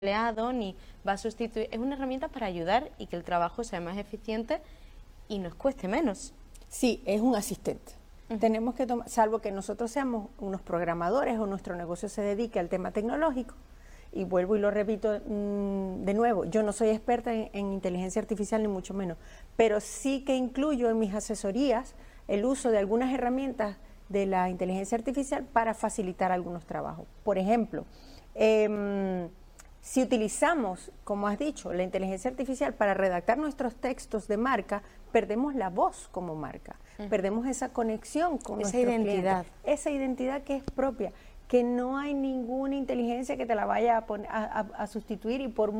empleado ni va a sustituir, es una herramienta para ayudar y que el trabajo sea más eficiente y nos cueste menos. Sí, es un asistente. Tenemos que tomar, salvo que nosotros seamos unos programadores o nuestro negocio se dedique al tema tecnológico, y vuelvo y lo repito de nuevo, yo no soy experta en inteligencia artificial ni mucho menos, pero sí que incluyo en mis asesorías el uso de algunas herramientas de la inteligencia artificial para facilitar algunos trabajos. Por ejemplo, si utilizamos, como has dicho, la inteligencia artificial para redactar nuestros textos de marca, perdemos la voz como marca, perdemos esa conexión con esa nuestros identidad. clientes, esa identidad que es propia, que no hay ninguna inteligencia que te la vaya a sustituir, y por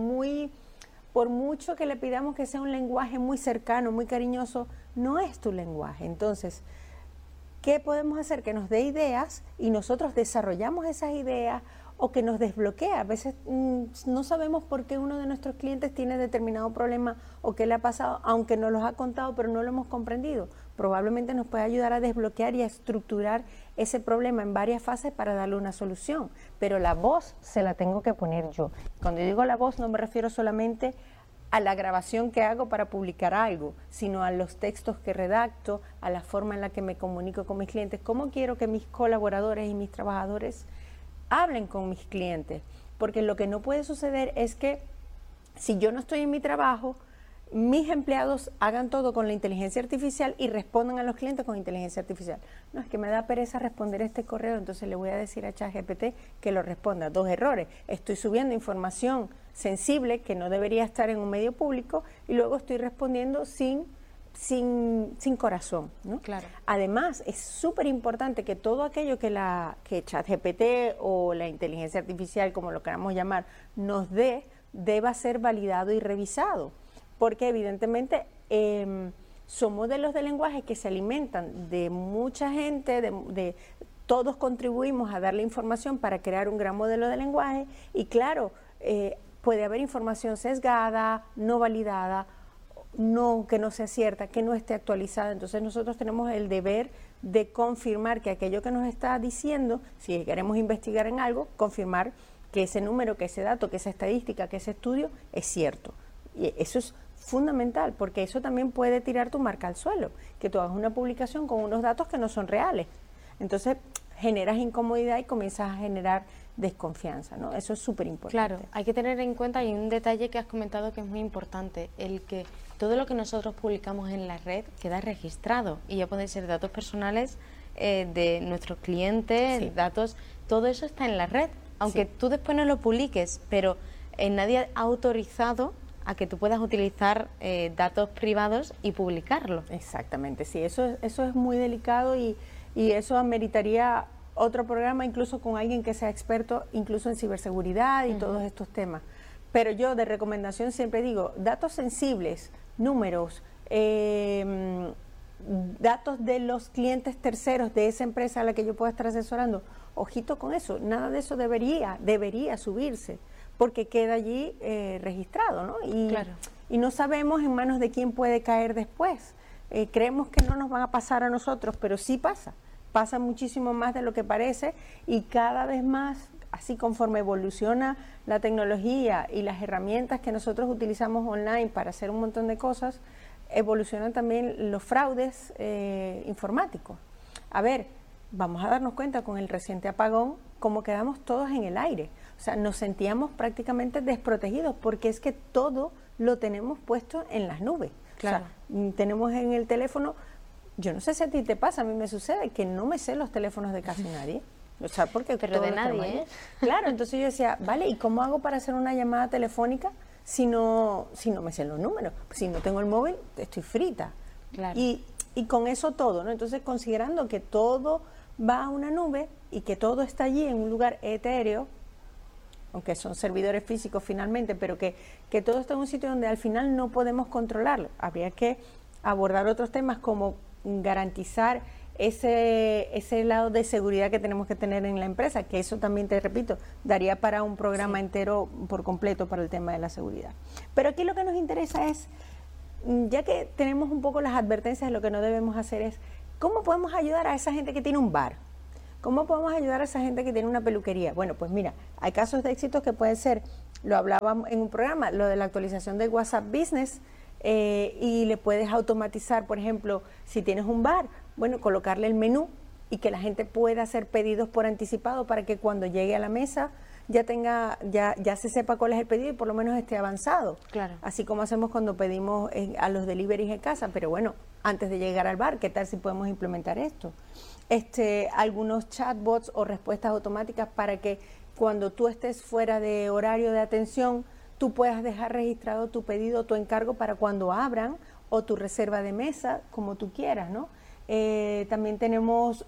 mucho que le pidamos que sea un lenguaje muy cercano, muy cariñoso, no es tu lenguaje. Entonces, ¿qué podemos hacer? Que nos dé ideas y nosotros desarrollamos esas ideas, o que nos desbloquea. A veces no sabemos por qué uno de nuestros clientes tiene determinado problema o qué le ha pasado, aunque nos los ha contado, pero no lo hemos comprendido. Probablemente nos puede ayudar a desbloquear y a estructurar ese problema en varias fases para darle una solución. Pero la voz se la tengo que poner yo. Cuando digo la voz no me refiero solamente a la grabación que hago para publicar algo, sino a los textos que redacto, a la forma en la que me comunico con mis clientes, cómo quiero que mis colaboradores y mis trabajadores hablen con mis clientes, porque lo que no puede suceder es que si yo no estoy en mi trabajo, mis empleados hagan todo con la inteligencia artificial y respondan a los clientes con inteligencia artificial. No, es que me da pereza responder este correo, entonces le voy a decir a ChatGPT que lo responda. Dos errores: estoy subiendo información sensible que no debería estar en un medio público y luego estoy respondiendo sin corazón, ¿no? Claro. Además, es súper importante que todo aquello que ChatGPT o la inteligencia artificial, como lo queramos llamar, nos deba ser validado y revisado, porque evidentemente son modelos de lenguaje que se alimentan de mucha gente, todos contribuimos a darle información para crear un gran modelo de lenguaje, y claro, puede haber información sesgada, no validada, que no sea cierta, que no esté actualizada. Entonces nosotros tenemos el deber de confirmar que aquello que nos está diciendo, si queremos investigar en algo, confirmar que ese número, que ese dato, que esa estadística, que ese estudio es cierto. Y eso es fundamental, porque eso también puede tirar tu marca al suelo, que tú hagas una publicación con unos datos que no son reales. Entonces generas incomodidad y comienzas a generar desconfianza, ¿no? Eso es súper importante. Claro, hay que tener en cuenta, y un detalle que has comentado que es muy importante, el que todo lo que nosotros publicamos en la red queda registrado, y ya pueden ser datos personales de nuestros clientes, Sí. datos, todo eso está en la red, aunque tú después no lo publiques, pero nadie ha autorizado a que tú puedas utilizar datos privados y publicarlo. Exactamente, sí, eso es muy delicado, y eso ameritaría otro programa, incluso con alguien que sea experto incluso en ciberseguridad y todos estos temas. Pero yo de recomendación siempre digo, datos sensibles, números, datos de los clientes terceros de esa empresa a la que yo pueda estar asesorando, ojito con eso, nada de eso debería subirse, porque queda allí registrado, ¿no? Claro. Y no sabemos en manos de quién puede caer después. Creemos que no nos van a pasar a nosotros, pero sí pasa muchísimo más de lo que parece, y cada vez más, así conforme evoluciona la tecnología y las herramientas que nosotros utilizamos online para hacer un montón de cosas, evolucionan también los fraudes informáticos. A ver, vamos a darnos cuenta con el reciente apagón cómo quedamos todos en el aire. O sea, nos sentíamos prácticamente desprotegidos, porque es que todo lo tenemos puesto en las nubes. Claro. O sea, tenemos en el teléfono. Yo no sé si a ti te pasa, a mí me sucede que no me sé los teléfonos de casi nadie. O sea, porque pero de nadie, ¿eh? Claro, entonces yo decía, vale, ¿y cómo hago para hacer una llamada telefónica si no me sé los números? Si no tengo el móvil, estoy frita. Claro. Y con eso todo, ¿no? Entonces, considerando que todo va a una nube y que todo está allí en un lugar etéreo, aunque son servidores físicos finalmente, pero que todo está en un sitio donde al final no podemos controlarlo. Habría que abordar otros temas como garantizar ese lado de seguridad que tenemos que tener en la empresa, que eso también, te repito, daría para un programa entero por completo para el tema de la seguridad. Pero aquí lo que nos interesa es, ya que tenemos un poco las advertencias de lo que no debemos hacer, es cómo podemos ayudar a esa gente que tiene un bar. ¿Cómo podemos ayudar a esa gente que tiene una peluquería? Bueno, pues mira, hay casos de éxito que pueden ser, lo hablábamos en un programa, lo de la actualización del WhatsApp Business, y le puedes automatizar, por ejemplo, si tienes un bar, bueno, colocarle el menú y que la gente pueda hacer pedidos por anticipado para que cuando llegue a la mesa ya se sepa cuál es el pedido y por lo menos esté avanzado. Claro. Así como hacemos cuando pedimos a los deliveries en casa, pero bueno, antes de llegar al bar, ¿qué tal si podemos implementar esto? Algunos chatbots o respuestas automáticas para que cuando tú estés fuera de horario de atención, tú puedas dejar registrado tu pedido, tu encargo para cuando abran, o tu reserva de mesa, como tú quieras, ¿no? También tenemos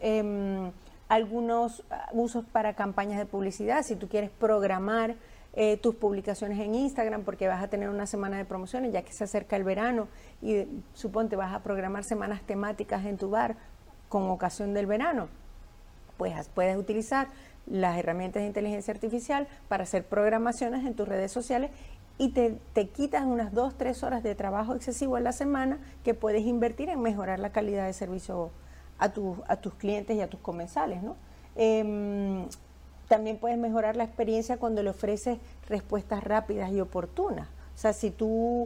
algunos usos para campañas de publicidad. Si tú quieres programar tus publicaciones en Instagram porque vas a tener una semana de promociones, ya que se acerca el verano y suponte vas a programar semanas temáticas en tu bar con ocasión del verano, pues puedes utilizar las herramientas de inteligencia artificial para hacer programaciones en tus redes sociales y te quitas unas 2-3 horas de trabajo excesivo en la semana que puedes invertir en mejorar la calidad de servicio a tus clientes y a tus comensales, ¿no? También puedes mejorar la experiencia cuando le ofreces respuestas rápidas y oportunas. O sea, si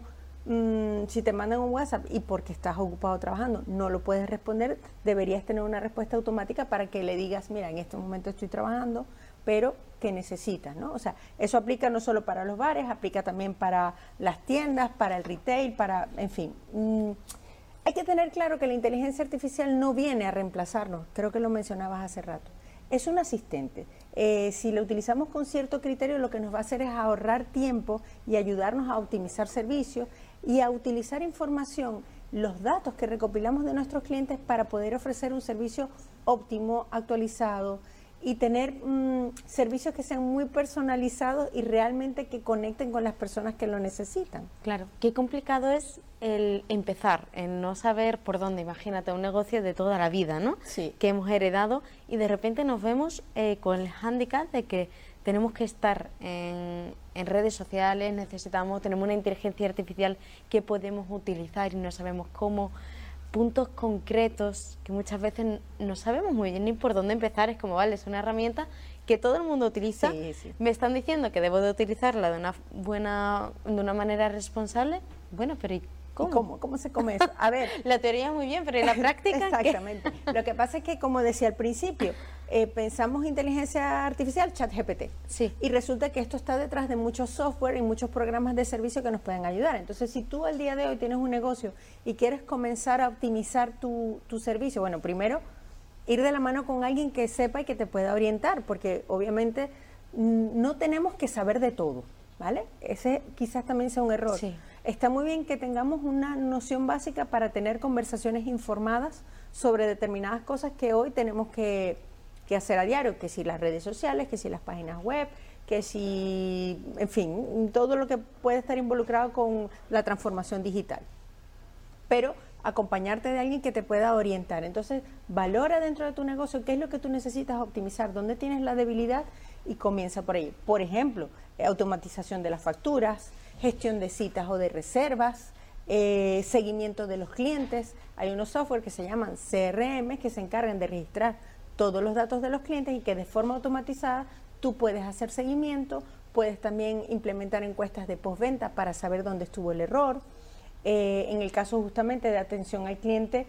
te mandan un WhatsApp y porque estás ocupado trabajando no lo puedes responder, deberías tener una respuesta automática para que le digas, mira, en este momento estoy trabajando, pero que necesitas, ¿no? O sea, eso aplica no solo para los bares, aplica también para las tiendas, para el retail, en fin. Hay que tener claro que la inteligencia artificial no viene a reemplazarnos, creo que lo mencionabas hace rato. Es un asistente. Si lo utilizamos con cierto criterio, lo que nos va a hacer es ahorrar tiempo y ayudarnos a optimizar servicios y a utilizar información, los datos que recopilamos de nuestros clientes para poder ofrecer un servicio óptimo, actualizado y tener servicios que sean muy personalizados y realmente que conecten con las personas que lo necesitan. Claro, qué complicado es el empezar, el no saber por dónde. Imagínate un negocio de toda la vida, ¿no? Sí. Que hemos heredado y de repente nos vemos con el hándicap de que tenemos que estar en redes sociales, tenemos una inteligencia artificial que podemos utilizar y no sabemos cómo, puntos concretos que muchas veces no sabemos muy bien ni por dónde empezar. Es como, vale, es una herramienta que todo el mundo utiliza, sí. Me están diciendo que debo de utilizarla de una manera responsable, bueno, pero ¿y cómo? ¿Cómo se come eso? A ver. La teoría muy bien, pero ¿y la práctica? Exactamente. Lo que pasa es que, como decía al principio, pensamos inteligencia artificial, ChatGPT. Sí. Y resulta que esto está detrás de muchos software y muchos programas de servicio que nos pueden ayudar. Entonces, si tú al día de hoy tienes un negocio y quieres comenzar a optimizar tu servicio, bueno, primero, ir de la mano con alguien que sepa y que te pueda orientar, porque obviamente no tenemos que saber de todo, ¿vale? Ese quizás también sea un error. Sí. Está muy bien que tengamos una noción básica para tener conversaciones informadas sobre determinadas cosas que hoy tenemos que hacer a diario, que si las redes sociales, que si las páginas web, que si, en fin, todo lo que puede estar involucrado con la transformación digital. Pero acompañarte de alguien que te pueda orientar. Entonces, valora dentro de tu negocio qué es lo que tú necesitas optimizar, dónde tienes la debilidad y comienza por ahí. Por ejemplo, automatización de las facturas, gestión de citas o de reservas, seguimiento de los clientes. Hay unos software que se llaman CRM que se encargan de registrar todos los datos de los clientes y que de forma automatizada tú puedes hacer seguimiento, puedes también implementar encuestas de postventa para saber dónde estuvo el error. En el caso justamente de atención al cliente,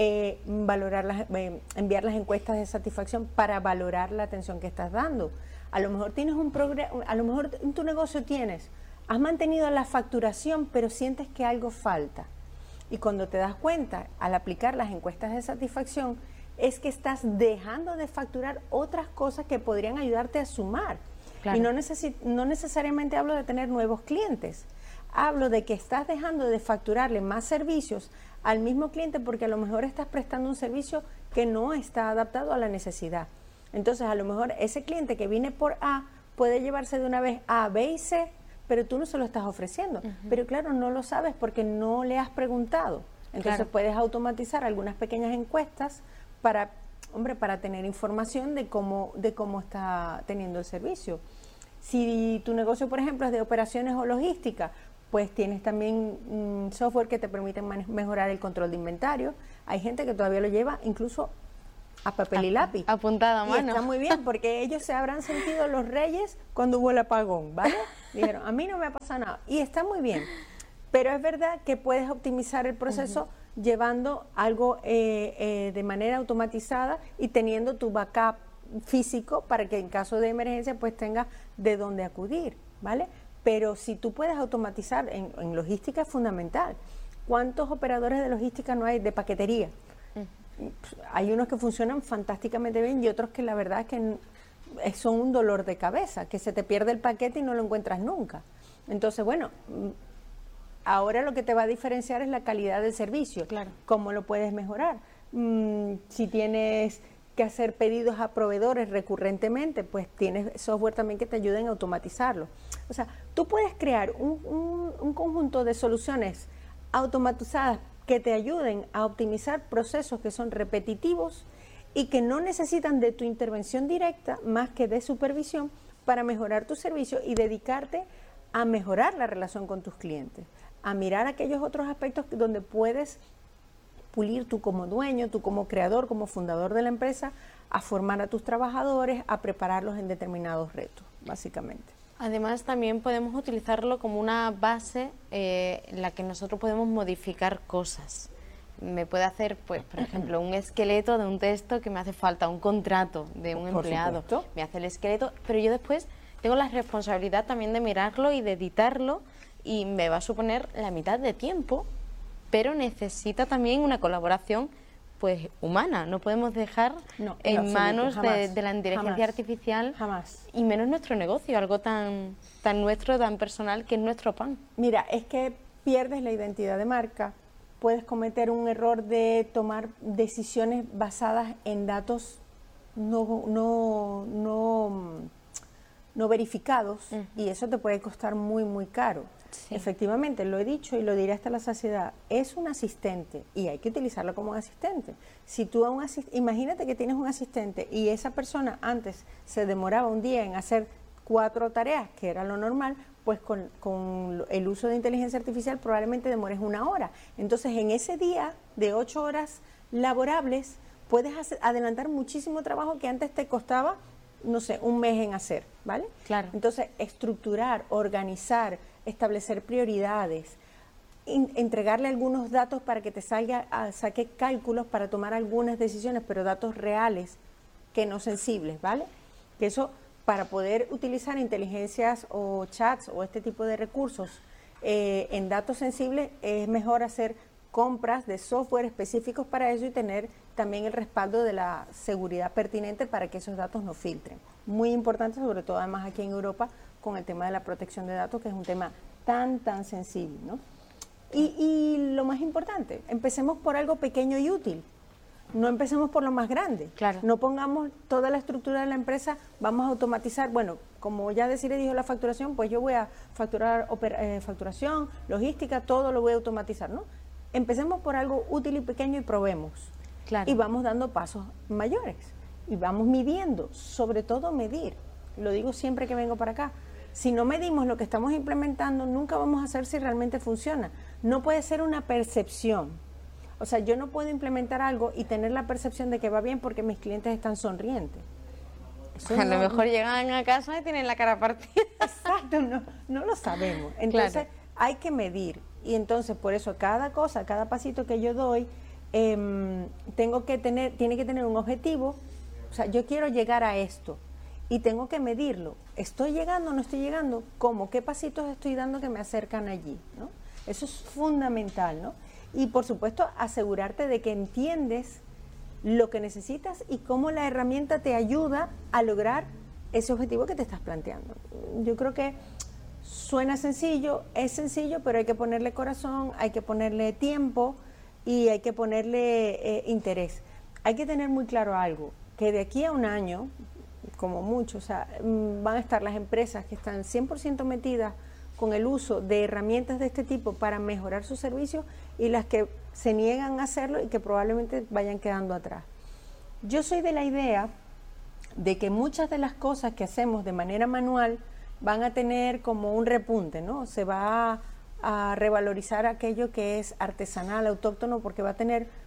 enviar las encuestas de satisfacción para valorar la atención que estás dando. A lo mejor tienes a lo mejor en tu negocio has mantenido la facturación, pero sientes que algo falta. Y cuando te das cuenta, al aplicar las encuestas de satisfacción, es que estás dejando de facturar otras cosas que podrían ayudarte a sumar. Claro. Y no necesariamente hablo de tener nuevos clientes. Hablo de que estás dejando de facturarle más servicios al mismo cliente porque a lo mejor estás prestando un servicio que no está adaptado a la necesidad. Entonces, a lo mejor ese cliente que viene por A puede llevarse de una vez A, B y C, pero tú no se lo estás ofreciendo. Pero claro, no lo sabes porque no le has preguntado. Entonces, puedes automatizar algunas pequeñas encuestas para tener información de cómo está teniendo el servicio. Si tu negocio, por ejemplo, es de operaciones o logística, pues tienes también software que te permiten mejorar el control de inventario. Hay gente que todavía lo lleva incluso a papel y lápiz. Apuntada a Y mano. está muy bien, porque ellos se habrán sentido los reyes cuando hubo el apagón, ¿vale? Dijeron, a mí no me ha pasado nada. Y está muy bien. Pero es verdad que puedes optimizar el proceso llevando algo de manera automatizada y teniendo tu backup físico para que en caso de emergencia pues tengas de dónde acudir, ¿vale? Pero si tú puedes automatizar, en logística es fundamental. ¿Cuántos operadores de logística no hay de paquetería? Hay unos que funcionan fantásticamente bien y otros que la verdad es que son un dolor de cabeza, que se te pierde el paquete y no lo encuentras nunca. Entonces, bueno, ahora lo que te va a diferenciar es la calidad del servicio. Claro. ¿Cómo lo puedes mejorar? Si tienes que hacer pedidos a proveedores recurrentemente, pues tienes software también que te ayuden a automatizarlo. O sea, tú puedes crear un conjunto de soluciones automatizadas que te ayuden a optimizar procesos que son repetitivos y que no necesitan de tu intervención directa más que de supervisión para mejorar tu servicio y dedicarte a mejorar la relación con tus clientes, a mirar aquellos otros aspectos donde puedes pulir tú como dueño, tú como creador, como fundador de la empresa, a formar a tus trabajadores, a prepararlos en determinados retos, básicamente. Además, también podemos utilizarlo como una base en la que nosotros podemos modificar cosas. Me puede hacer, pues, por ejemplo, un esqueleto de un texto que me hace falta, un contrato de un empleado. Me hace el esqueleto, pero yo después tengo la responsabilidad también de mirarlo y de editarlo y me va a suponer la mitad de tiempo, pero necesita también una colaboración pues humana. No podemos dejar en manos de la inteligencia artificial y menos nuestro negocio, algo tan nuestro, tan personal, que es nuestro pan. Mira, es que pierdes la identidad de marca, puedes cometer un error de tomar decisiones basadas en datos no verificados y eso te puede costar muy, muy caro. Sí. Efectivamente, lo he dicho y lo diré hasta la saciedad, es un asistente y hay que utilizarlo como un asistente. Si tú imagínate que tienes un asistente y esa persona antes se demoraba un día en hacer 4 tareas, que era lo normal, pues con el uso de inteligencia artificial probablemente demores 1 hora. Entonces, en ese día de 8 horas laborables, puedes adelantar muchísimo trabajo que antes te costaba, no sé, un mes en hacer, ¿vale? Claro. Entonces, estructurar, organizar, establecer prioridades, entregarle algunos datos para que te saque cálculos para tomar algunas decisiones, pero datos reales, que no sensibles, ¿vale? Que eso, para poder utilizar inteligencias o chats o este tipo de recursos en datos sensibles, es mejor hacer compras de software específicos para eso y tener también el respaldo de la seguridad pertinente para que esos datos no filtren. Muy importante, sobre todo además aquí en Europa, con el tema de la protección de datos, que es un tema tan sensible, ¿no? Y lo más importante, empecemos por algo pequeño y útil. No empecemos por lo más grande. Claro. No pongamos toda la estructura de la empresa, vamos a automatizar. Bueno, como ya Desiree dijo la facturación, pues yo voy a facturar facturación, logística, todo lo voy a automatizar, ¿no? Empecemos por algo útil y pequeño y probemos. Claro. Y vamos dando pasos mayores. Y vamos midiendo, sobre todo medir. Lo digo siempre que vengo para acá. Si no medimos lo que estamos implementando, nunca vamos a saber si realmente funciona. No puede ser una percepción. O sea, yo no puedo implementar algo y tener la percepción de que va bien porque mis clientes están sonrientes. Eso a lo mejor llegan a casa y tienen la cara partida. Exacto, no lo sabemos. Entonces, hay que medir. Y entonces, por eso, cada cosa, cada pasito que yo doy, tiene que tener un objetivo. O sea, yo quiero llegar a esto y tengo que medirlo. ¿Estoy llegando o no estoy llegando? ¿Cómo? ¿Qué pasitos estoy dando que me acercan allí? ¿No? Eso es fundamental, ¿no? Y por supuesto, asegurarte de que entiendes lo que necesitas y cómo la herramienta te ayuda a lograr ese objetivo que te estás planteando. Yo creo que suena sencillo, es sencillo, pero hay que ponerle corazón, hay que ponerle tiempo y hay que ponerle interés. Hay que tener muy claro algo, que de aquí a un año, como mucho, o sea, van a estar las empresas que están 100% metidas con el uso de herramientas de este tipo para mejorar sus servicios y las que se niegan a hacerlo y que probablemente vayan quedando atrás. Yo soy de la idea de que muchas de las cosas que hacemos de manera manual van a tener como un repunte, ¿no? Se va a revalorizar aquello que es artesanal, autóctono, porque va a tener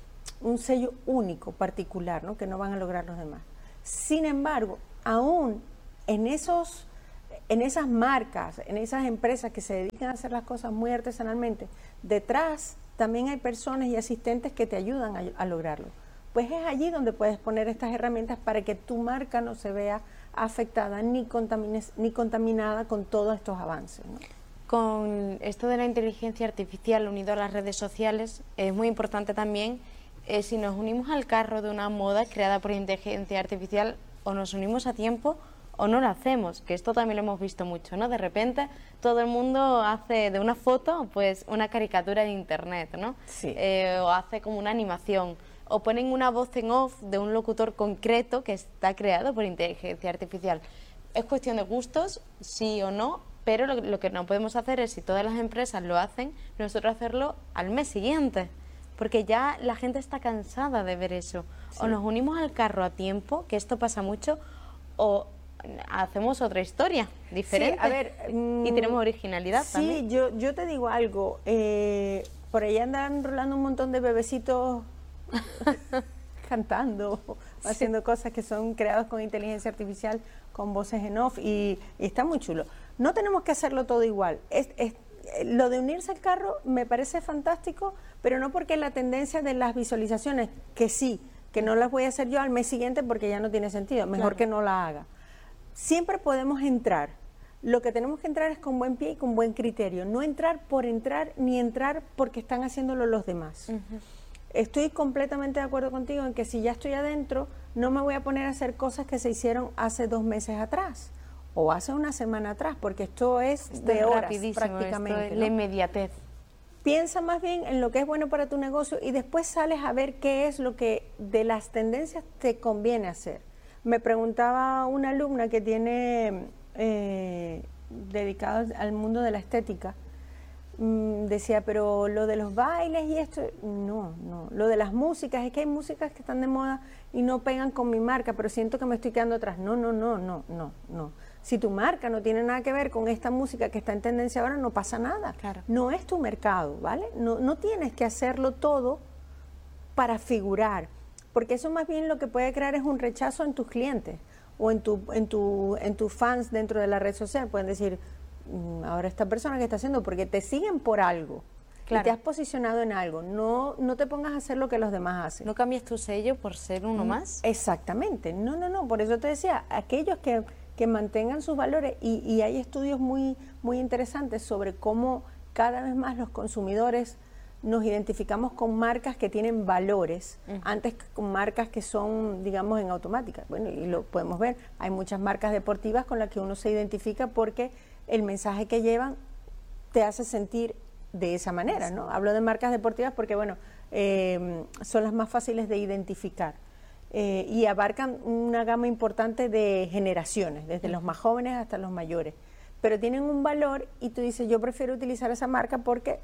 un sello único, particular, ¿no? Que no van a lograr los demás. Sin embargo, aún en esas marcas, en esas empresas que se dedican a hacer las cosas muy artesanalmente, detrás también hay personas y asistentes que te ayudan a lograrlo. Pues es allí donde puedes poner estas herramientas para que tu marca no se vea afectada ni contaminada con todos estos avances, ¿no? Con esto de la inteligencia artificial unido a las redes sociales, es muy importante también si nos unimos al carro de una moda creada por inteligencia artificial, o nos unimos a tiempo o no lo hacemos, que esto también lo hemos visto mucho, ¿no? De repente todo el mundo hace de una foto pues una caricatura de internet, ¿no? Sí. O hace como una animación, o ponen una voz en off de un locutor concreto que está creado por inteligencia artificial. Es cuestión de gustos, sí o no, pero lo que no podemos hacer es, si todas las empresas lo hacen, nosotros hacerlo al mes siguiente, porque ya la gente está cansada de ver eso. Sí. O nos unimos al carro a tiempo, que esto pasa mucho, o hacemos otra historia diferente. Sí, a ver, y tenemos originalidad también. Sí, yo te digo algo, por ahí andan rolando un montón de bebecitos cantando, haciendo cosas que son creadas con inteligencia artificial, con voces en off, y está muy chulo. No tenemos que hacerlo todo igual. Lo de unirse al carro me parece fantástico, pero no porque la tendencia de las visualizaciones, que sí, que no las voy a hacer yo al mes siguiente porque ya no tiene sentido, mejor que no la haga. Siempre podemos entrar. Lo que tenemos que entrar es con buen pie y con buen criterio, no entrar por entrar, ni entrar porque están haciéndolo los demás. Estoy completamente de acuerdo contigo en que si ya estoy adentro, no me voy a poner a hacer cosas que se hicieron hace 2 meses atrás o hace una semana atrás, porque esto es de horas prácticamente. Esto es la inmediatez. Piensa más bien en lo que es bueno para tu negocio y después sales a ver qué es lo que de las tendencias te conviene hacer. Me preguntaba una alumna que tiene dedicada al mundo de la estética, decía, pero lo de los bailes y esto, no, lo de las músicas, es que hay músicas que están de moda y no pegan con mi marca, pero siento que me estoy quedando atrás. No. Si tu marca no tiene nada que ver con esta música que está en tendencia ahora, no pasa nada. Claro. No es tu mercado, ¿vale? No tienes que hacerlo todo para figurar, porque eso más bien lo que puede crear es un rechazo en tus clientes o en tus fans dentro de la red social. Pueden decir, ahora esta persona que está haciendo, porque te siguen por algo. Claro. Y te has posicionado en algo, no te pongas a hacer lo que los demás hacen. No cambies tu sello por ser uno más. Exactamente, no, por eso te decía, aquellos que mantengan sus valores, y hay estudios muy interesantes sobre cómo cada vez más los consumidores nos identificamos con marcas que tienen valores, antes que con marcas que son, digamos, en automática. Bueno, y lo podemos ver, hay muchas marcas deportivas con las que uno se identifica porque el mensaje que llevan te hace sentir de esa manera, ¿no? Hablo de marcas deportivas porque, bueno, son las más fáciles de identificar y abarcan una gama importante de generaciones, desde los más jóvenes hasta los mayores, pero tienen un valor y tú dices, yo prefiero utilizar esa marca porque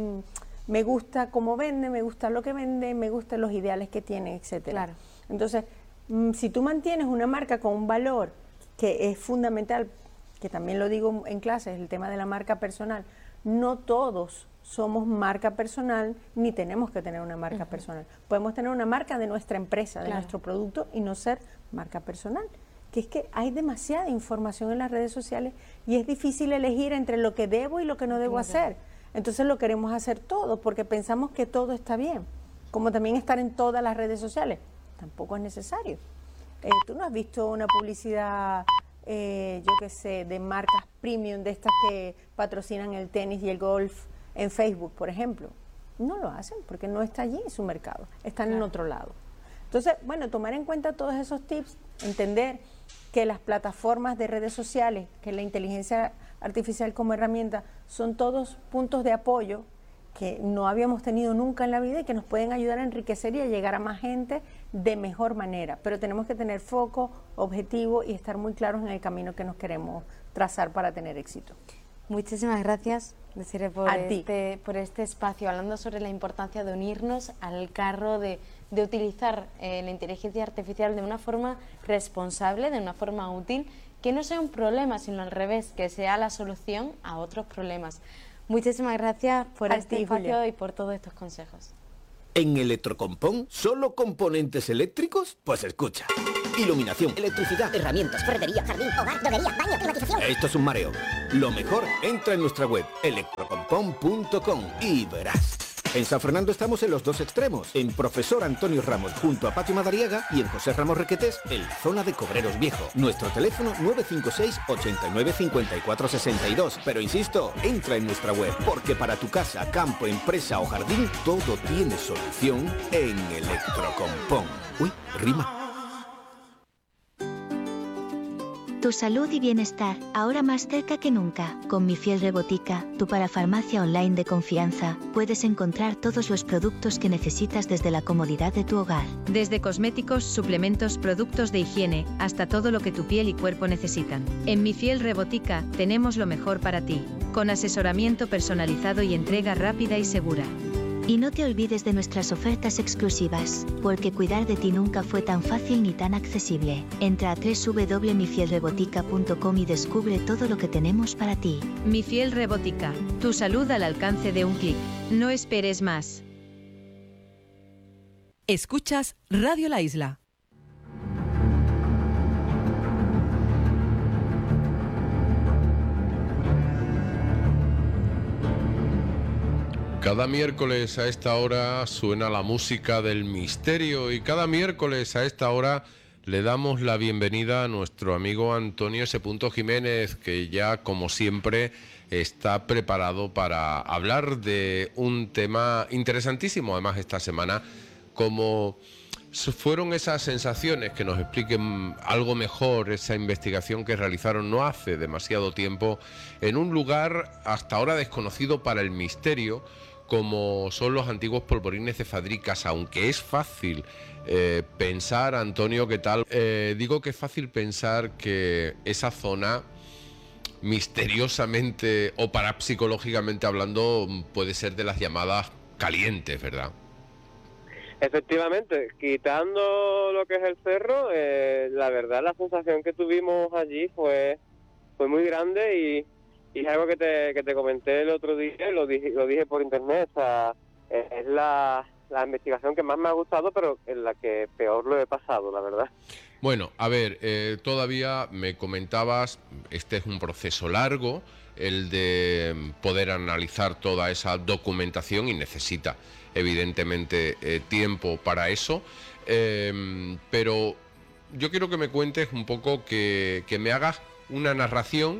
me gusta cómo vende, me gusta lo que vende, me gustan los ideales que tiene, etcétera. Claro. Entonces, si tú mantienes una marca con un valor que es fundamental, que también lo digo en clases, el tema de la marca personal, no todos somos marca personal, ni tenemos que tener una marca personal. Podemos tener una marca de nuestra empresa, de nuestro producto, y no ser marca personal. Que es que hay demasiada información en las redes sociales y es difícil elegir entre lo que debo y lo que no debo hacer. Entonces lo queremos hacer todo porque pensamos que todo está bien. Como también estar en todas las redes sociales, tampoco es necesario. Tú no has visto una publicidad, yo qué sé, de marcas premium, de estas que patrocinan el tenis y el golf en Facebook, por ejemplo. No lo hacen porque no está allí en su mercado, están en otro lado. Entonces, bueno, tomar en cuenta todos esos tips, entender que las plataformas de redes sociales, que la inteligencia artificial como herramienta, son todos puntos de apoyo que no habíamos tenido nunca en la vida y que nos pueden ayudar a enriquecer y a llegar a más gente de mejor manera. Pero tenemos que tener foco, objetivo y estar muy claros en el camino que nos queremos trazar para tener éxito. Muchísimas gracias, Desiree, por este espacio, hablando sobre la importancia de unirnos al carro, de utilizar la inteligencia artificial de una forma responsable, de una forma útil, que no sea un problema, sino al revés, que sea la solución a otros problemas. Muchísimas gracias por este espacio y por todos estos consejos. ¿En Electrocompón solo componentes eléctricos? Pues escucha. Iluminación, electricidad, herramientas, ferretería, jardín, hogar, droguería, baño, climatización. Esto es un mareo. Lo mejor, entra en nuestra web electrocompón.com y verás. En San Fernando estamos en los dos extremos, en Profesor Antonio Ramos junto a Patio Madariaga y en José Ramos Requetés, en la zona de Cobreros Viejo. Nuestro teléfono 956 89 54 62. Pero insisto, entra en nuestra web, porque para tu casa, campo, empresa o jardín, todo tiene solución en Electrocompón. Uy, rima. Tu salud y bienestar, ahora más cerca que nunca. Con Mi Fiel Rebotica, tu parafarmacia online de confianza, puedes encontrar todos los productos que necesitas desde la comodidad de tu hogar. Desde cosméticos, suplementos, productos de higiene, hasta todo lo que tu piel y cuerpo necesitan. En Mi Fiel Rebotica, tenemos lo mejor para ti, con asesoramiento personalizado y entrega rápida y segura. Y no te olvides de nuestras ofertas exclusivas, porque cuidar de ti nunca fue tan fácil ni tan accesible. Entra a www.mifielrebotica.com y descubre todo lo que tenemos para ti. Mi Fiel Rebotica, tu salud al alcance de un clic. No esperes más. Escuchas Radio La Isla. Cada miércoles a esta hora suena la música del misterio y cada miércoles a esta hora le damos la bienvenida a nuestro amigo Antonio S. Jiménez, que ya como siempre está preparado para hablar de un tema interesantísimo. Además, esta semana, como fueron esas sensaciones, que nos expliquen algo mejor esa investigación que realizaron no hace demasiado tiempo en un lugar hasta ahora desconocido para el misterio, como son los antiguos polvorines de Fadricas. Aunque es fácil pensar, Antonio, ¿qué tal? Digo que es fácil pensar que esa zona, misteriosamente o parapsicológicamente hablando, puede ser de las llamadas calientes, ¿verdad? Efectivamente, quitando lo que es el cerro, la verdad la sensación que tuvimos allí fue muy grande y es algo que te comenté el otro día, lo dije por internet. O sea, es la investigación que más me ha gustado, pero en la que peor lo he pasado, la verdad. Bueno, a ver, todavía me comentabas, este es un proceso largo, el de poder analizar toda esa documentación, y necesita evidentemente tiempo para eso, pero yo quiero que me cuentes un poco, que me hagas una narración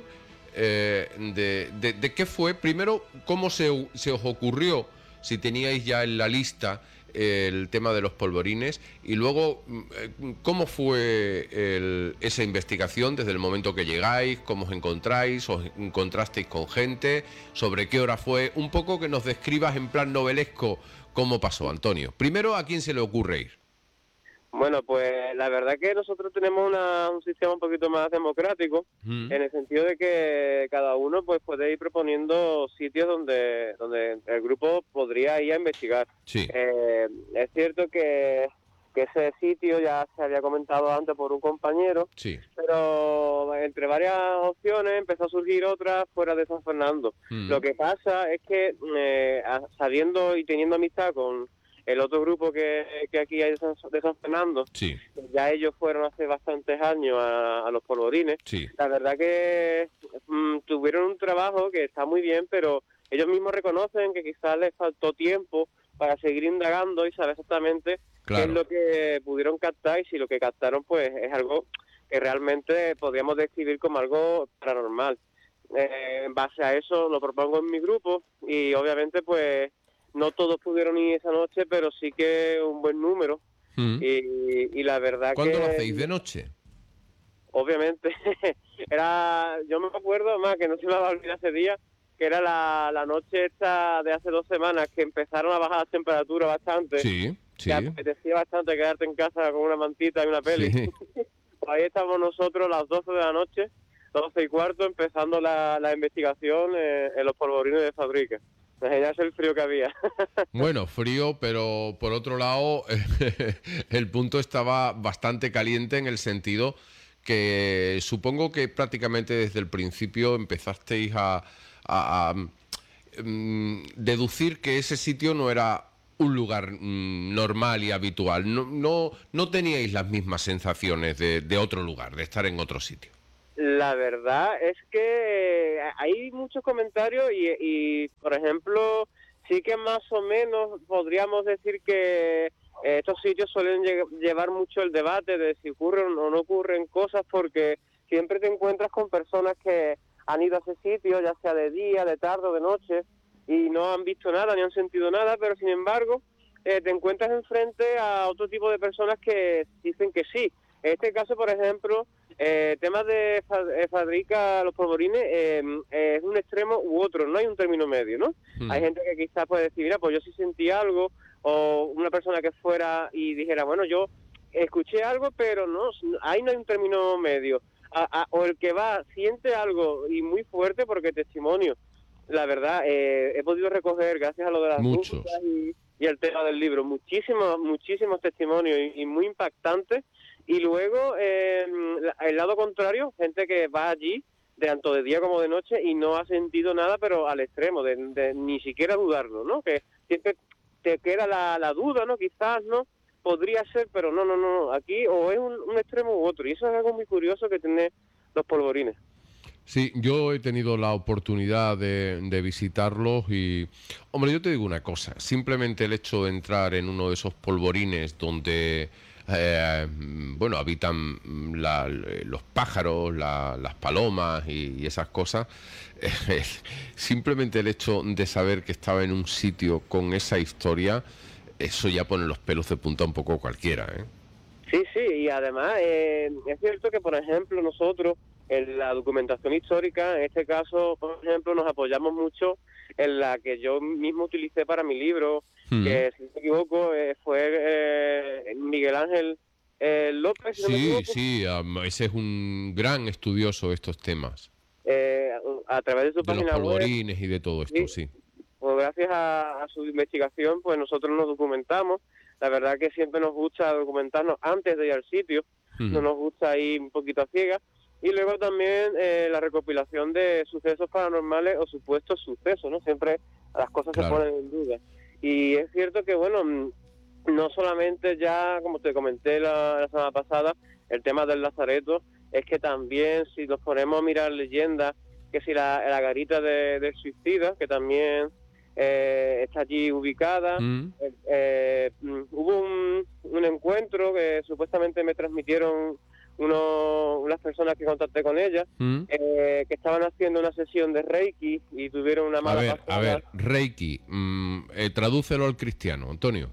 de qué fue, primero, cómo se os ocurrió, si teníais ya en la lista el tema de los polvorines, y luego cómo fue esa investigación desde el momento que llegáis, cómo os encontrasteis con gente, sobre qué hora fue, un poco que nos describas en plan novelesco cómo pasó, Antonio. Primero, ¿a quién se le ocurre ir? Bueno, pues la verdad que nosotros tenemos un sistema un poquito más democrático, en el sentido de que cada uno pues puede ir proponiendo sitios donde el grupo podría ir a investigar. Sí. Es cierto que ese sitio ya se había comentado antes por un compañero, sí, pero entre varias opciones empezó a surgir otra fuera de San Fernando. Lo que pasa es que sabiendo y teniendo amistad con el otro grupo que aquí hay de San Fernando, sí, ya ellos fueron hace bastantes años a los polvorines. Sí. La verdad que tuvieron un trabajo que está muy bien, pero ellos mismos reconocen que quizás les faltó tiempo para seguir indagando y saber exactamente qué es lo que pudieron captar, y si lo que captaron pues es algo que realmente podríamos describir como algo paranormal. En base a eso lo propongo en mi grupo, y obviamente pues no todos pudieron ir esa noche, pero sí que un buen número. Y la verdad que... ¿Cuándo lo hacéis? ¿De noche? Obviamente. Yo me acuerdo más, que no se me va a olvidar ese día, que era la noche esta de hace 2 semanas, que empezaron a bajar las temperaturas bastante. Sí, sí. Que apetecía bastante quedarte en casa con una mantita y una peli. Sí. Pues ahí estamos nosotros a las 12 de la noche, 12:15, empezando la investigación en los polvorines de Fadricas. Imagínate el frío que había. Bueno, frío, pero por otro lado el punto estaba bastante caliente, en el sentido que supongo que prácticamente desde el principio empezasteis a deducir que ese sitio no era un lugar normal y habitual. No teníais las mismas sensaciones de otro lugar, de estar en otro sitio. La verdad es que hay muchos comentarios y, por ejemplo, sí que más o menos podríamos decir que estos sitios suelen llevar mucho el debate de si ocurren o no ocurren cosas, porque siempre te encuentras con personas que han ido a ese sitio, ya sea de día, de tarde o de noche, y no han visto nada, ni han sentido nada, pero sin embargo te encuentras enfrente a otro tipo de personas que dicen que sí. En este caso, por ejemplo, temas de fabrica los polvorines, es un extremo u otro, no hay un término medio, ¿no? Hay gente que quizás puede decir, mira, pues yo sí sentí algo, o una persona que fuera y dijera, bueno, yo escuché algo, pero no, ahí no hay un término medio. O el que va, siente algo y muy fuerte, porque testimonio, la verdad, he podido recoger, gracias a lo de las muchos y el tema del libro, muchísimos testimonios y muy impactantes. Y luego, el lado contrario, gente que va allí, tanto de día como de noche, y no ha sentido nada, pero al extremo, de ni siquiera dudarlo, ¿no? Que siempre te queda la duda, ¿no? Quizás, ¿no? Podría ser, pero no. Aquí o es un extremo u otro. Y eso es algo muy curioso que tiene los polvorines. Sí, yo he tenido la oportunidad de visitarlos y, hombre, yo te digo una cosa, simplemente el hecho de entrar en uno de esos polvorines donde, habitan los pájaros, las palomas y esas cosas, simplemente el hecho de saber que estaba en un sitio con esa historia, eso ya pone los pelos de punta un poco cualquiera, ¿eh? Sí, y además es cierto que, por ejemplo, nosotros en la documentación histórica, en este caso, por ejemplo, nos apoyamos mucho en la que yo mismo utilicé para mi libro, que, si no me equivoco, fue Miguel Ángel López. Sí, ese es un gran estudioso de estos temas. A través de su página web. De los polvorines y de todo esto, sí. Pues gracias a su investigación, pues nosotros nos documentamos. La verdad que siempre nos gusta documentarnos antes de ir al sitio, no nos gusta ir un poquito a ciegas. Y luego también la recopilación de sucesos paranormales o supuestos sucesos, ¿no? Siempre las cosas se ponen en duda. Y es cierto que, bueno, no solamente ya, como te comenté la semana pasada, el tema del lazareto, es que también si nos ponemos a mirar leyendas, que si la garita del suicida, que también está allí ubicada. Hubo un encuentro que supuestamente me transmitieron unas personas que contacté con ellas, que estaban haciendo una sesión de Reiki y tuvieron una mala pasada. A ver, Reiki, tradúcelo al cristiano, Antonio.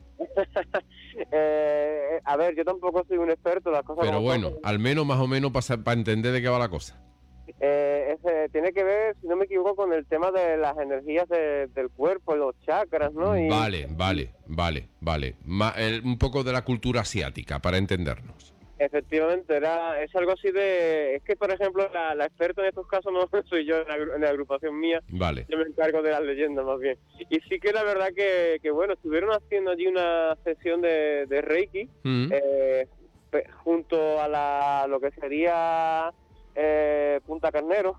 A ver, yo tampoco soy un experto, las cosas. Pero bueno, al menos más o menos para entender de qué va la cosa. Tiene que ver, si no me equivoco, con el tema de las energías del cuerpo, los chakras, ¿no? Y... Vale. Un poco de la cultura asiática, para entendernos. Efectivamente, es algo así de... Es que, por ejemplo, la experta en estos casos no soy yo en la agrupación mía. Vale. Yo me encargo de las leyendas, más bien. Y sí que la verdad que bueno, estuvieron haciendo allí una sesión de Reiki, junto a lo que sería Punta Carnero,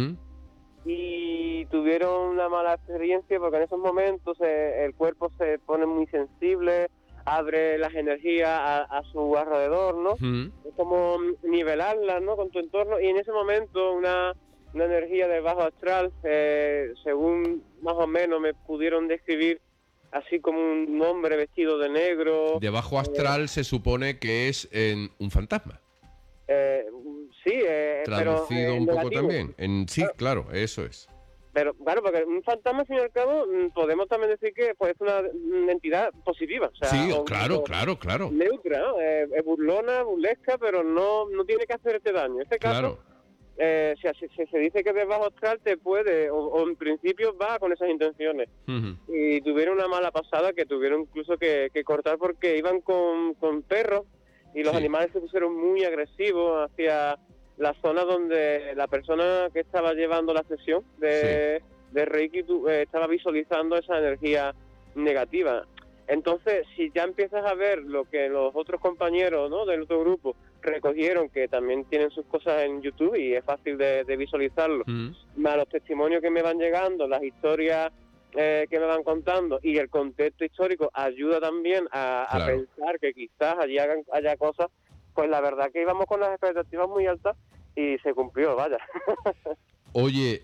y tuvieron una mala experiencia porque en esos momentos el cuerpo se pone muy sensible, abre las energías a su alrededor, ¿no? Es como nivelarlas, ¿no? Con tu entorno, y en ese momento una energía de bajo astral, según más o menos me pudieron describir, así como un hombre vestido de negro. De bajo astral se supone que es un fantasma. Sí, traducido pero, un poco negativo. También. Sí, claro, eso es. Pero claro, porque un fantasma, al fin y al cabo, podemos también decir que pues, es una entidad positiva. O sea, sí, claro. Neutra, ¿no? Burlona, burlesca, pero no tiene que hacerte daño. En este caso, si se dice que de bajo astral te puede, o en principio va con esas intenciones. Y tuvieron una mala pasada que tuvieron incluso que cortar porque iban con perros y los animales se pusieron muy agresivos hacia la zona donde la persona que estaba llevando la sesión de Reiki estaba visualizando esa energía negativa. Entonces, si ya empiezas a ver lo que los otros compañeros, ¿no?, del otro grupo recogieron, que también tienen sus cosas en YouTube y es fácil de visualizarlo, más los testimonios que me van llegando, las historias que me van contando y el contexto histórico ayuda también a pensar que quizás allí haya cosas, pues la verdad que íbamos con las expectativas muy altas y se cumplió, vaya. Oye,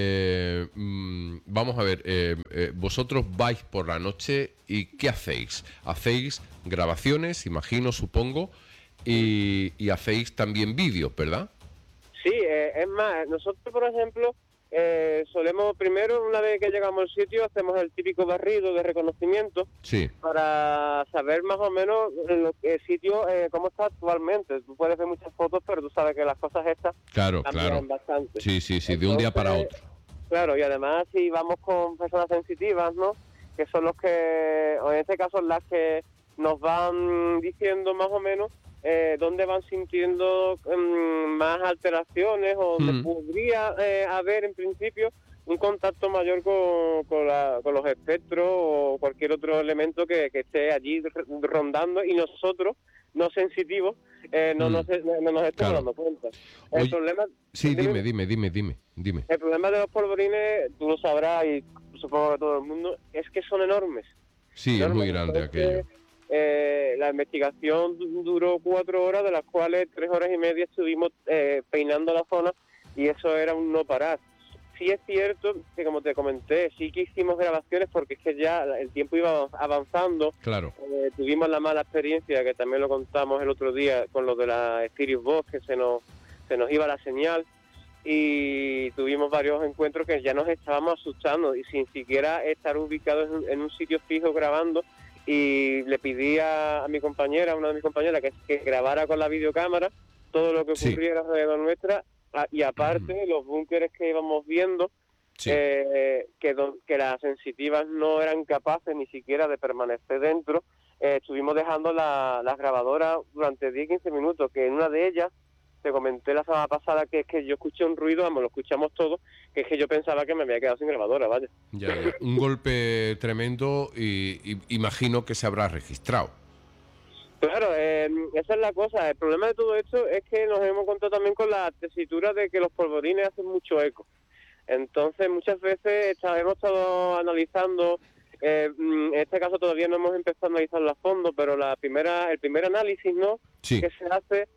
vamos a ver, vosotros vais por la noche y ¿qué hacéis? Hacéis grabaciones, imagino, supongo, y hacéis también vídeos, ¿verdad? Sí, es más, nosotros, por ejemplo, solemos primero, una vez que llegamos al sitio, hacemos el típico barrido de reconocimiento para saber más o menos el sitio cómo está actualmente. Tú puedes ver muchas fotos, pero tú sabes que las cosas estas cambian bastante. Sí, entonces, de un día para otro. Claro, y además si vamos con personas sensitivas, ¿no? Que son los que, o en este caso las que nos van diciendo más o menos dónde van sintiendo más alteraciones o donde podría haber en principio un contacto mayor con los espectros o cualquier otro elemento que esté allí rondando y nosotros, no sensitivos, no nos estamos dando cuenta. El problema... Sí, dime. El problema de los polvorines, tú lo sabrás y supongo que todo el mundo, es que son enormes. Sí, es muy grande aquello. La investigación duró 4 horas, de las cuales 3 horas y media estuvimos peinando la zona y eso era un no parar. Sí es cierto que, como te comenté, sí que hicimos grabaciones porque es que ya el tiempo iba avanzando. Claro. Tuvimos la mala experiencia, que también lo contamos el otro día, con lo de la Sirius Box, que se nos iba la señal y tuvimos varios encuentros que ya nos estábamos asustando y sin siquiera estar ubicados en un sitio fijo grabando. Y le pedí a mi compañera, a una de mis compañeras, que grabara con la videocámara todo lo que ocurriera alrededor nuestra y aparte los búnkeres que íbamos viendo, que las sensitivas no eran capaces ni siquiera de permanecer dentro. Estuvimos dejando las grabadoras durante 10-15 minutos, que en una de ellas, te comenté la semana pasada que es que yo escuché un ruido, lo escuchamos todos, que es que yo pensaba que me había quedado sin grabadora, vaya. Ya. Un golpe tremendo y imagino que se habrá registrado. Claro, esa es la cosa. El problema de todo esto es que nos hemos encontrado también con la tesitura de que los polvorines hacen mucho eco. Entonces, muchas veces hemos estado analizando, en este caso todavía no hemos empezado a analizarlo a fondo, pero el primer análisis, ¿no? Que se hace...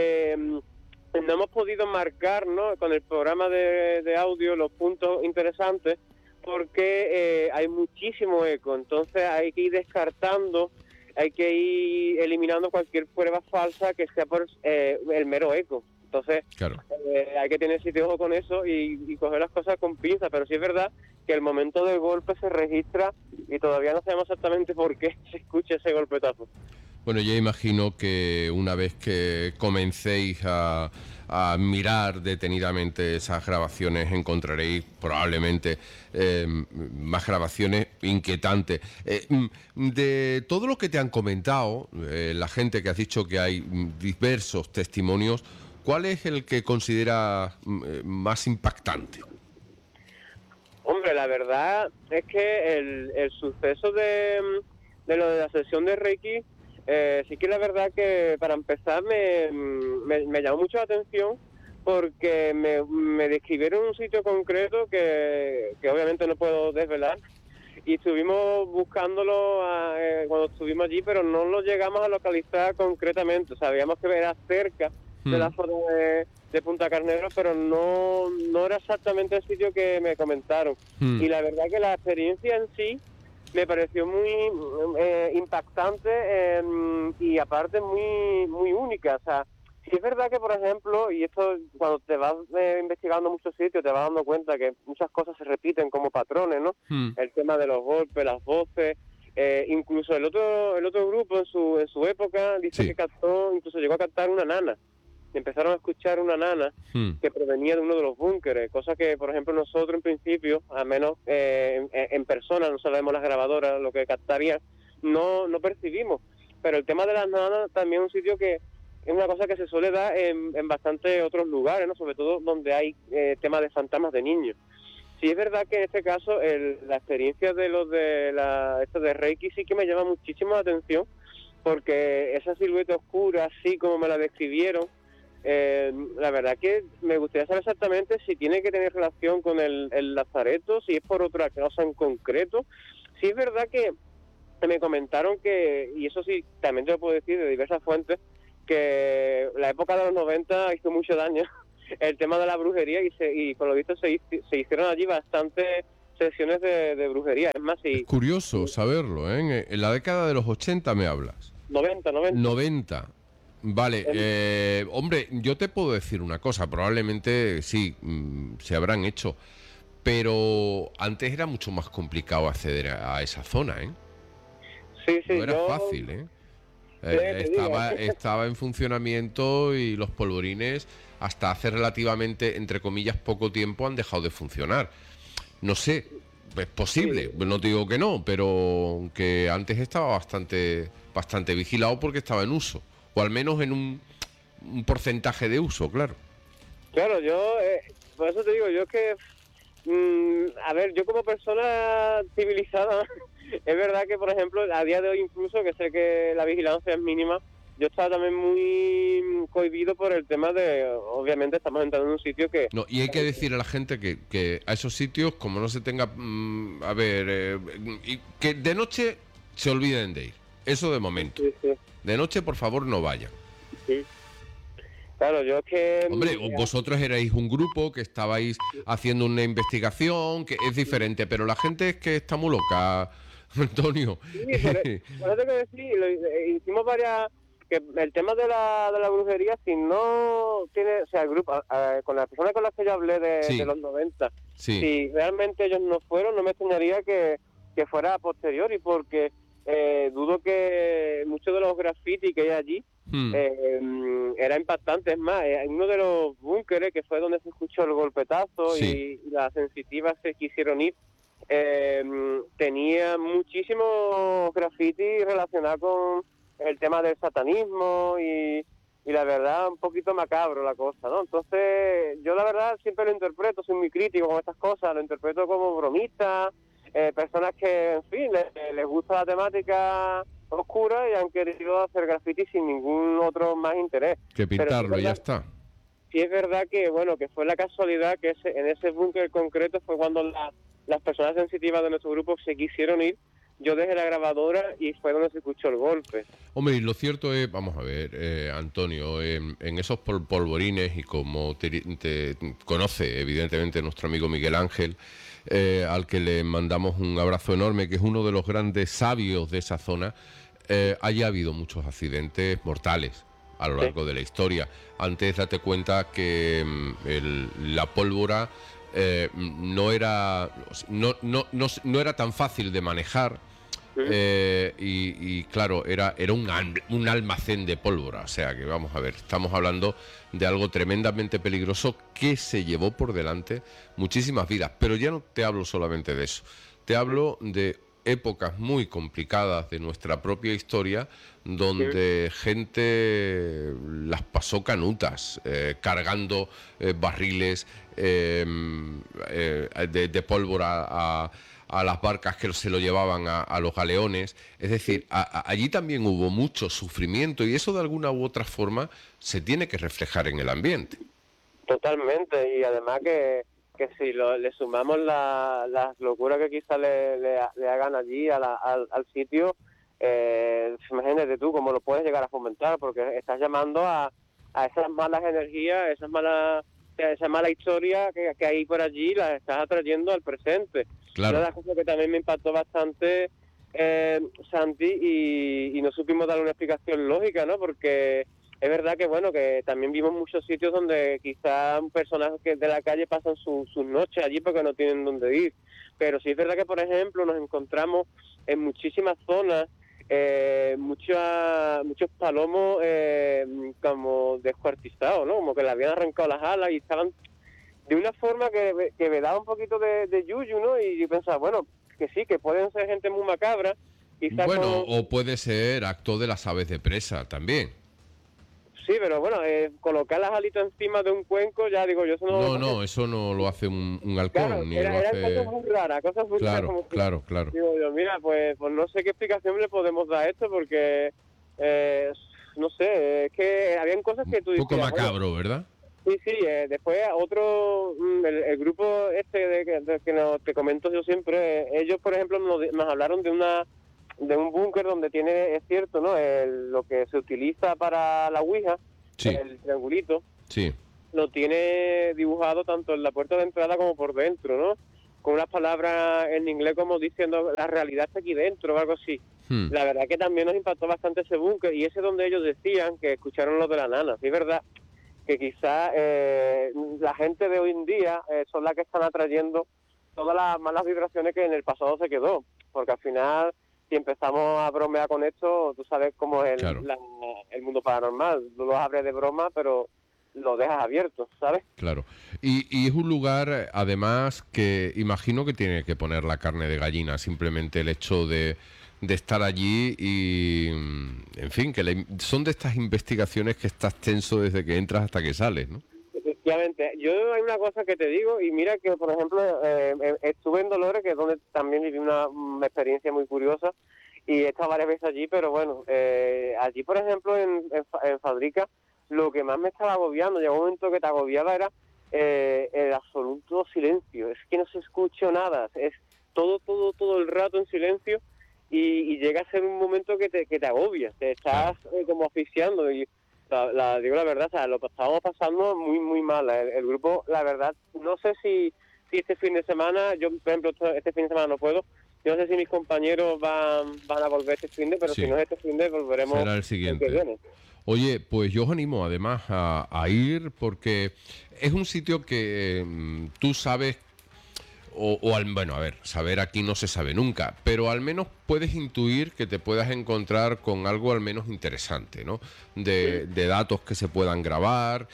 no hemos podido marcar, ¿no?, con el programa de audio los puntos interesantes porque hay muchísimo eco, entonces hay que ir descartando, hay que ir eliminando cualquier prueba falsa que sea por el mero eco. Entonces hay que tener sitio ojo con eso y coger las cosas con pinzas, pero sí es verdad que el momento del golpe se registra y todavía no sabemos exactamente por qué se escucha ese golpetazo. Bueno, yo imagino que una vez que comencéis a mirar detenidamente esas grabaciones encontraréis probablemente más grabaciones inquietantes. De todo lo que te han comentado, la gente que has dicho que hay diversos testimonios, ¿cuál es el que consideras más impactante? Hombre, la verdad es que el suceso de lo de la sesión de Reiki, sí que la verdad que para empezar me llamó mucho la atención porque me describieron un sitio concreto que obviamente no puedo desvelar y estuvimos buscándolo cuando estuvimos allí, pero no lo llegamos a localizar concretamente. Sabíamos que era cerca de la zona de Punta Carnero, pero no era exactamente el sitio que me comentaron. Y la verdad que la experiencia en sí me pareció muy impactante y aparte muy única. O sea, sí es verdad que, por ejemplo, y esto cuando te vas investigando muchos sitios te vas dando cuenta que muchas cosas se repiten como patrones, ¿no? El tema de los golpes, las voces, incluso el otro grupo en su época dice que captó, incluso llegó a captar una nana. Empezaron a escuchar una nana que provenía de uno de los búnkeres, cosa que, por ejemplo, nosotros en principio, al menos en persona, no sabemos las grabadoras, lo que captarían, no percibimos. Pero el tema de las nanas también es un sitio que es una cosa que se suele dar en bastantes otros lugares, ¿no? Sobre todo donde hay temas de fantasmas de niños. Sí es verdad que en este caso la experiencia de los esto de Reiki sí que me llama muchísimo la atención, porque esa silueta oscura, así como me la describieron, la verdad que me gustaría saber exactamente si tiene que tener relación con el lazareto, si es por otra causa en concreto. Sí es verdad que me comentaron que, y eso sí, también te lo puedo decir de diversas fuentes, que la época de los 90 hizo mucho daño el tema de la brujería y por lo visto se hicieron allí bastantes sesiones de brujería. Es más, es curioso saberlo, ¿eh? En la década de los 80 me hablas. 90. Vale, hombre, yo te puedo decir una cosa, probablemente sí, se habrán hecho, pero antes era mucho más complicado acceder a esa zona, ¿eh? Sí, no era fácil, ¿eh? Estaba en funcionamiento y los polvorines hasta hace relativamente, entre comillas, poco tiempo han dejado de funcionar. No sé, es posible, no te digo que no, pero que antes estaba bastante vigilado porque estaba en uso, o al menos en un porcentaje de uso, claro. Claro, yo, por eso te digo, yo es que, a ver, yo como persona civilizada, es verdad que, por ejemplo, a día de hoy incluso, que sé que la vigilancia es mínima, yo estaba también muy cohibido por el tema de, obviamente estamos entrando en un sitio que... No, y hay que decir a la gente que a esos sitios, como no se tenga... que de noche se olviden de ir, eso de momento. Sí. De noche, por favor, no vayan. Sí. Claro, yo es que... Hombre, vosotros erais un grupo que estabais haciendo una investigación, que es diferente, pero la gente es que está muy loca, Antonio. Sí, por eso tengo que decir, hicimos varias... que el tema de la brujería, si no tiene... O sea, el grupo, con las personas con las que yo hablé de los 90, si realmente ellos no fueron, no me extrañaría que fuera a posteriori, porque dudo que muchos de los grafitis que hay allí era impactante. Es más, en uno de los búnkeres, que fue donde se escuchó el golpetazo y las sensitivas se quisieron ir, tenía muchísimos grafitis relacionados con el tema del satanismo y la verdad un poquito macabro la cosa, ¿no? Entonces yo la verdad siempre lo interpreto, soy muy crítico con estas cosas, lo interpreto como bromista, personas que, en fin, les gusta la temática oscura y han querido hacer graffiti sin ningún otro más interés. Que pintarlo, ya está. Sí es verdad que, bueno, que fue la casualidad que en ese búnker concreto fue cuando las personas sensitivas de nuestro grupo se quisieron ir. Yo dejé la grabadora y fue donde se escuchó el golpe. Hombre, y lo cierto es, vamos a ver, Antonio, en esos polvorines, y como te conoce evidentemente nuestro amigo Miguel Ángel, al que le mandamos un abrazo enorme, que es uno de los grandes sabios de esa zona, haya habido muchos accidentes mortales a lo largo de la historia. Antes date cuenta que la pólvora no era tan fácil de manejar, y claro, era un almacén de pólvora. O sea que vamos a ver, estamos hablando de algo tremendamente peligroso que se llevó por delante muchísimas vidas. Pero ya no te hablo solamente de eso, te hablo de épocas muy complicadas de nuestra propia historia, donde gente las pasó canutas, cargando barriles de pólvora a las barcas que se lo llevaban a los galeones. Es decir, allí también hubo mucho sufrimiento, y eso de alguna u otra forma se tiene que reflejar en el ambiente. Totalmente, y además que si le sumamos las locuras que quizás le hagan allí al sitio, imagínate tú cómo lo puedes llegar a fomentar, porque estás llamando a esas malas energías, esa mala historia que hay por allí, las estás atrayendo al presente. Claro. Una de las cosas que también me impactó bastante, Santi, y no supimos darle una explicación lógica, ¿no? Porque es verdad que, bueno, que también vimos muchos sitios donde quizás personas que de la calle pasan sus noches allí porque no tienen dónde ir. Pero sí es verdad que, por ejemplo, nos encontramos en muchísimas zonas muchos palomos como descuartizados, ¿no? Como que le habían arrancado las alas y estaban de una forma que me daba un poquito de yuyu, ¿no? Y yo pensaba, bueno, que sí, que pueden ser gente muy macabra. Bueno, o puede ser acto de las aves de presa también. Sí, pero bueno, colocar las alitas encima de un cuenco, ya digo yo, eso no... No, eso no lo hace un halcón, claro, ni eran lo hace... cosas muy raras, Claro. Digo yo, mira, pues no sé qué explicación le podemos dar a esto, porque no sé, es que habían cosas que tú Un decías... poco macabro, ¿verdad? Sí, después otro, el grupo que comento yo siempre, ellos por ejemplo nos hablaron de un búnker donde tiene, es cierto, ¿no? Lo que se utiliza para la ouija, sí. El triangulito, sí. Lo tiene dibujado tanto en la puerta de entrada como por dentro, ¿no? Con unas palabras en inglés como diciendo la realidad está aquí dentro o algo así. La verdad que también nos impactó bastante ese búnker, y ese donde ellos decían que escucharon lo de la nana. Sí, es verdad que quizás la gente de hoy en día son las que están atrayendo todas las malas vibraciones que en el pasado se quedó, porque al final, si empezamos a bromear con esto, tú sabes cómo es el mundo paranormal, tú lo abres de broma, pero lo dejas abierto, ¿sabes? Claro. Y es un lugar, además, que imagino que tiene que poner la carne de gallina, simplemente el hecho de estar allí y, en fin, que son de estas investigaciones que estás tenso desde que entras hasta que sales, ¿no? Efectivamente. Yo hay una cosa que te digo, y mira que, por ejemplo, estuve en Dolores, que es donde también viví una experiencia muy curiosa, y he estado varias veces allí, pero bueno, allí, por ejemplo, en Fadrica, lo que más me estaba agobiando, llegó un momento que te agobiaba, era el absoluto silencio. Es que no se escucha nada, es todo el rato en silencio, y llega a ser un momento que te agobias, te estás como asfixiando, y digo la verdad, o sea, lo estábamos pasando muy, muy mal. El grupo, la verdad, no sé si este fin de semana, yo, por ejemplo, este fin de semana no puedo, yo no sé si mis compañeros van a volver este fin de, pero si no es este fin de, volveremos. Será el siguiente. Oye, pues yo os animo además a ir, porque es un sitio que tú sabes, bueno, a ver, saber aquí no se sabe nunca, pero al menos puedes intuir que te puedas encontrar con algo al menos interesante, ¿no? De datos que se puedan grabar,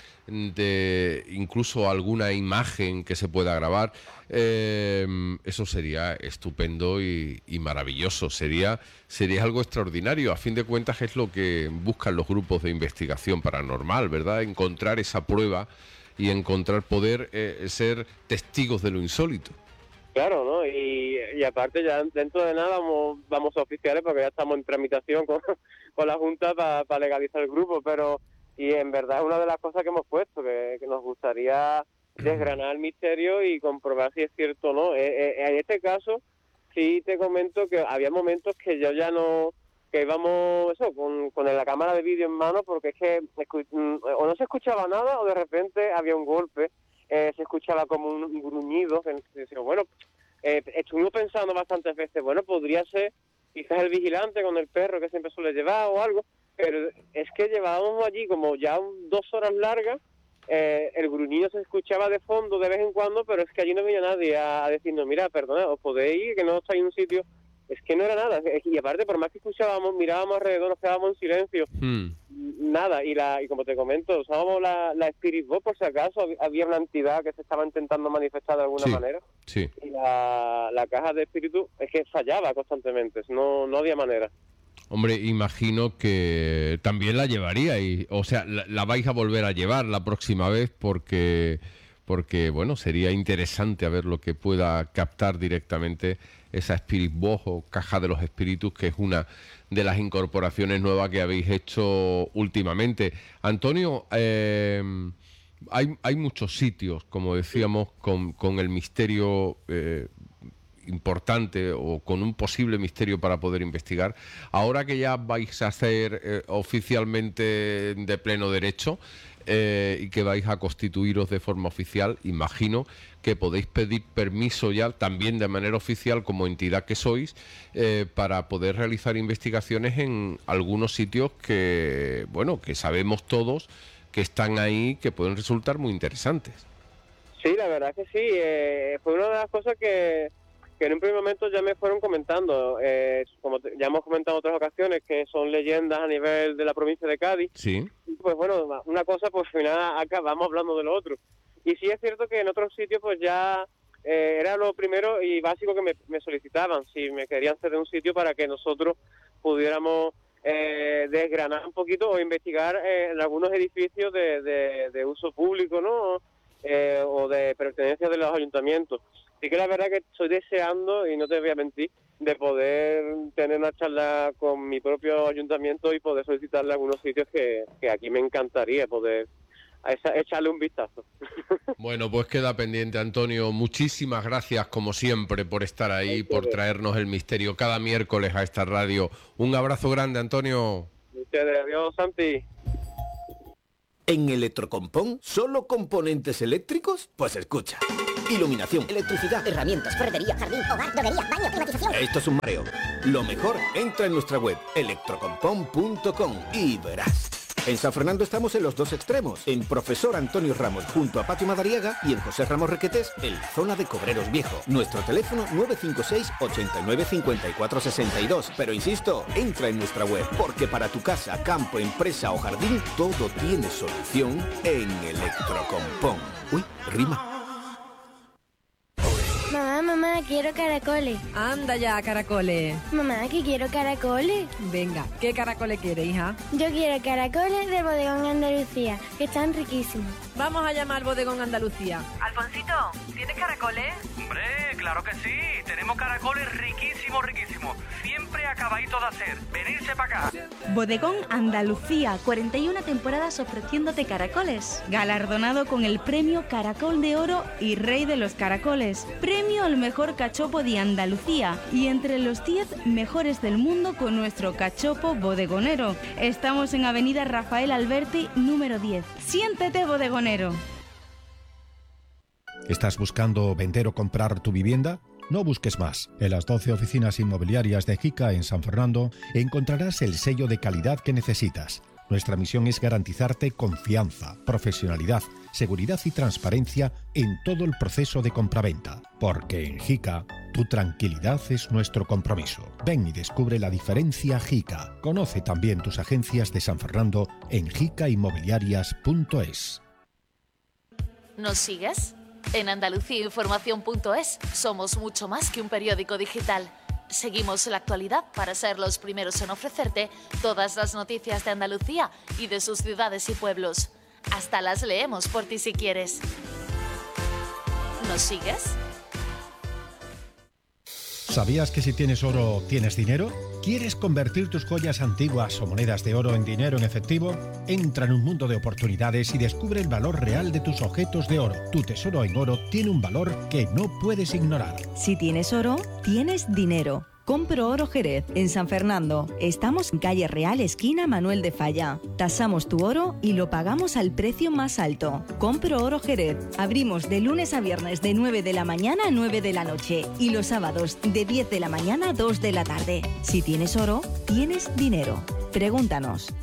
de incluso alguna imagen que se pueda grabar. Eso sería estupendo y maravilloso, sería algo extraordinario. A fin de cuentas es lo que buscan los grupos de investigación paranormal, ¿verdad? Encontrar esa prueba y poder ser testigos de lo insólito. Claro, ¿no? Y aparte ya dentro de nada vamos a oficiales, porque ya estamos en tramitación con la Junta para legalizar el grupo, pero y en verdad es una de las cosas que hemos puesto, que nos gustaría desgranar el misterio y comprobar si es cierto o no. En este caso, sí te comento que había momentos que yo ya no, que íbamos con la cámara de vídeo en mano, porque es que o no se escuchaba nada, o de repente había un golpe. Se escuchaba como un gruñido, bueno, estuvimos pensando bastantes veces, bueno, podría ser quizás el vigilante con el perro que siempre suele llevar o algo, pero es que llevábamos allí como ya 2 horas largas, el gruñido se escuchaba de fondo de vez en cuando, pero es que allí no venía nadie a decirnos, mira, perdona, os podéis ir, que no estáis en un sitio. Es que no era nada, y aparte, por más que escuchábamos, mirábamos alrededor, nos quedábamos en silencio, nada, y como te comento, usábamos la Spirit Box por si acaso había una entidad que se estaba intentando manifestar de alguna manera, y la caja de espíritu es que fallaba constantemente, no había manera. Hombre, imagino que también la llevaríais, o sea, la vais a volver a llevar la próxima vez, porque bueno, sería interesante a ver lo que pueda captar directamente esa Spirit Box o caja de los espíritus, que es una de las incorporaciones nuevas que habéis hecho últimamente. Antonio, hay muchos sitios, como decíamos, con el misterio importante, o con un posible misterio para poder investigar. Ahora que ya vais a hacer oficialmente de pleno derecho, y que vais a constituiros de forma oficial, imagino que podéis pedir permiso ya también de manera oficial, como entidad que sois, para poder realizar investigaciones en algunos sitios que, bueno, que sabemos todos que están ahí, que pueden resultar muy interesantes. Sí, la verdad que sí, fue una de las cosas que en un primer momento ya me fueron comentando, como ya hemos comentado en otras ocasiones, que son leyendas a nivel de la provincia de Cádiz. Sí. Pues bueno, una cosa, pues al final acabamos hablando de lo otro. Y sí es cierto que en otros sitios pues ya era lo primero y básico que me solicitaban, si me querían ceder un sitio para que nosotros pudiéramos desgranar un poquito o investigar en algunos edificios de uso público, ¿no? O de pertenencia de los ayuntamientos. sí que la verdad que estoy deseando, y no te voy a mentir, de poder tener una charla con mi propio ayuntamiento y poder solicitarle algunos sitios que aquí me encantaría poder echarle un vistazo. Bueno, pues queda pendiente, Antonio. Muchísimas gracias, como siempre, por estar ahí, por traernos el misterio cada miércoles a esta radio. Un abrazo grande, Antonio. Adiós, Santi. ¿En Electrocompón solo componentes eléctricos? Pues escucha. Iluminación, electricidad, herramientas, ferretería, jardín, hogar, droguería, baño, climatización. Esto es un mareo. Lo mejor, entra en nuestra web electrocompón.com y verás. En San Fernando estamos en los dos extremos, en Profesor Antonio Ramos junto a Patio Madariaga y en José Ramos Requetés en la zona de Cobreros Viejo. Nuestro teléfono 956 89 54 62. Pero insisto, entra en nuestra web, porque para tu casa, campo, empresa o jardín, todo tiene solución en Electrocompón. Uy, rima. Mamá, quiero caracoles. Anda ya, caracoles. Mamá, que quiero caracoles. Venga, ¿qué caracoles quiere, hija? Yo quiero caracoles de Bodegón Andalucía, que están riquísimos. Vamos a llamar Bodegón Andalucía. Alfonsito, ¿tienes caracoles? Hombre, claro que sí. Tenemos caracoles riquísimos. Siempre acabaditos de hacer. Venirse para acá. Bodegón Andalucía, 41 temporadas ofreciéndote caracoles. Galardonado con el premio Caracol de Oro y Rey de los Caracoles. Premio al mejor cachopo de Andalucía y entre los 10 mejores del mundo con nuestro cachopo bodegonero. Estamos en Avenida Rafael Alberti, número 10. Siéntete bodegonero. ¿Estás buscando vender o comprar tu vivienda? No busques más. En las 12 oficinas inmobiliarias de JICA en San Fernando encontrarás el sello de calidad que necesitas. Nuestra misión es garantizarte confianza, profesionalidad, seguridad y transparencia en todo el proceso de compraventa. Porque en JICA, tu tranquilidad es nuestro compromiso. Ven y descubre la diferencia JICA. Conoce también tus agencias de San Fernando en jicainmobiliarias.es. ¿Nos sigues? En andaluciainformación.es somos mucho más que un periódico digital. Seguimos la actualidad para ser los primeros en ofrecerte todas las noticias de Andalucía y de sus ciudades y pueblos. Hasta las leemos por ti si quieres. ¿Nos sigues? ¿Sabías que si tienes oro, tienes dinero? ¿Quieres convertir tus joyas antiguas o monedas de oro en dinero en efectivo? Entra en un mundo de oportunidades y descubre el valor real de tus objetos de oro. Tu tesoro en oro tiene un valor que no puedes ignorar. Si tienes oro, tienes dinero. Compro Oro Jerez, en San Fernando. Estamos en calle Real, esquina Manuel de Falla. Tasamos tu oro y lo pagamos al precio más alto. Compro Oro Jerez. Abrimos de lunes a viernes de 9 de la mañana a 9 de la noche y los sábados de 10 de la mañana a 2 de la tarde. Si tienes oro, tienes dinero. Pregúntanos.